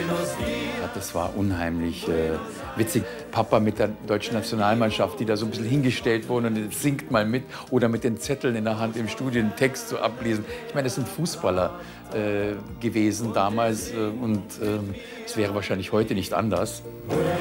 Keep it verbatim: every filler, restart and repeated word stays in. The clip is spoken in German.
Ja, das war unheimlich äh, witzig. Papa mit der deutschen Nationalmannschaft, die da so ein bisschen hingestellt wurden und jetzt singt mal mit oder mit den Zetteln in der Hand im Studio den Text zu ablesen. Ich meine, das sind Fußballer äh, gewesen damals äh, und äh, es wäre wahrscheinlich heute nicht anders.